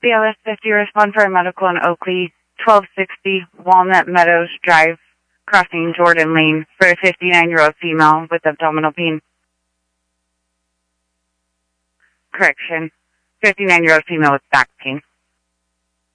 BLS 50, respond for a medical in Oakley, 1260 Walnut Meadows Drive, crossing Jordan Lane, for a 59-year-old female with abdominal pain. Correction, 59-year-old female with back pain.